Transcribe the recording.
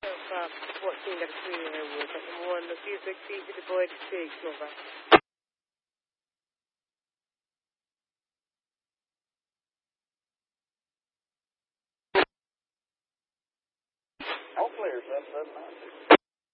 14 got a screen in here with number 1, the few 16 to the boy to 6, over. All clear, 779.